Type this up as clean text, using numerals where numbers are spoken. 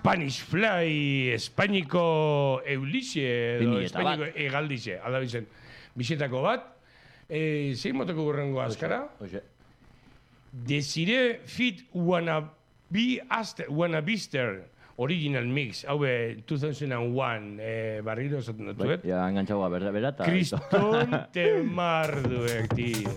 Spanish Fly, Espainiko Eulixe, edo Espainiko Egaldixe, alabizen, bisetako bat. Zein motoko gurrengo azkara? Desire Fit Wannabister Original Mix, hau 2001, barriro esaten dut, Ja, engantzau berata. Kriston temarduek, tío.